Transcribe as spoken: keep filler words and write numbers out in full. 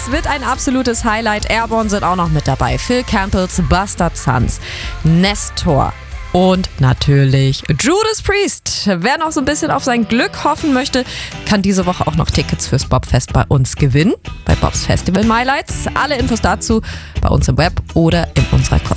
Das wird ein absolutes Highlight. Airborne sind auch noch mit dabei. Phil Campbells Bastard Sons, Nestor und natürlich Judas Priest. Wer noch so ein bisschen auf sein Glück hoffen möchte, kann diese Woche auch noch Tickets fürs Bobfest bei uns gewinnen. Bei Bobs Festival Highlights. Alle Infos dazu bei uns im Web oder in unserer